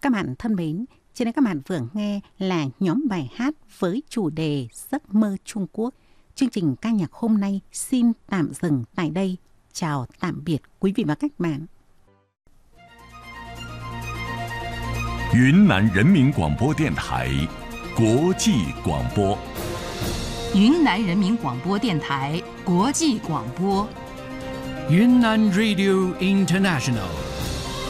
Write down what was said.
Các bạn thân mến, trên đây các bạn vừa nghe là nhóm bài hát với chủ đề Giấc mơ Trung Quốc. Chương trình ca nhạc hôm nay xin tạm dừng tại đây. Chào tạm biệt quý vị và các bạn. 云南人民广播电台国际广播。 云南人民广播电台国际广播。 云南 Radio International